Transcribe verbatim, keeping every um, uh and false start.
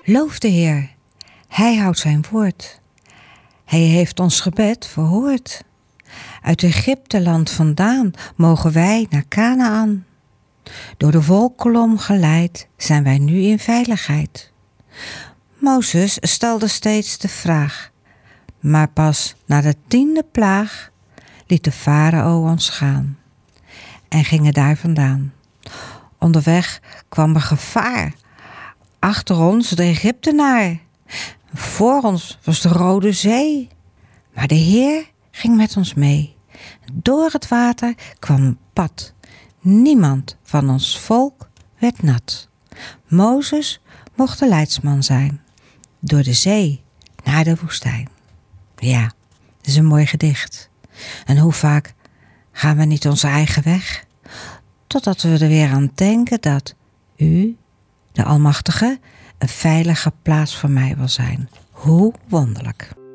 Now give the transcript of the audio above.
Loof de Heer, Hij houdt zijn woord. Hij heeft ons gebed verhoord. Uit Egypteland vandaan mogen wij naar Kanaän. Door de wolkolom geleid zijn wij nu in veiligheid. Mozes stelde steeds de vraag, maar pas na de tiende plaag liet de farao ons gaan en gingen daar vandaan. Onderweg kwam er gevaar. Achter ons de Egyptenaar. Voor ons was de Rode Zee. Maar de Heer ging met ons mee. Door het water kwam een pad. Niemand van ons volk werd nat. Mozes mocht de leidsman zijn. Door de zee naar de woestijn. Ja, dat is een mooi gedicht. En hoe vaak gaan we niet onze eigen weg? Totdat we er weer aan denken dat u, de Almachtige, een veilige plaats voor mij wil zijn. Hoe wonderlijk.